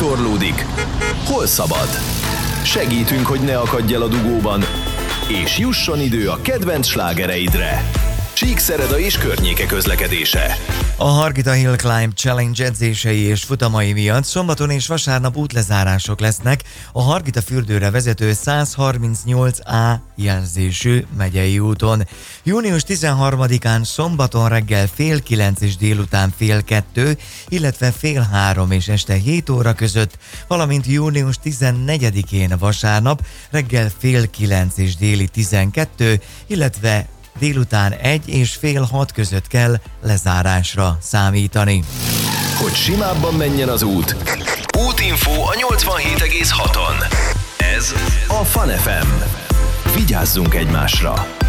torlódik, hol szabad. Segítünk, hogy ne akadj el a dugóban, és jusson idő a kedvenc slágereidre. Csíkszereda és környéke közlekedése. A Hargita Hill Climb Challenge edzései és futamai miatt szombaton és vasárnap útlezárások lesznek a Hargita fürdőre vezető 138A jelzésű megyei úton. Június 13-án szombaton reggel 8:30 és délután 1:30, illetve 2:30 és este 7 óra között, valamint június 14-én vasárnap reggel 5:30 és déli 12, illetve délután 1 és fél 6 között kell lezárásra számítani. Hogy simábban menjen az út. Útinfo a 87,6-on. Ez a Fun FM. Vigyázzunk egymásra!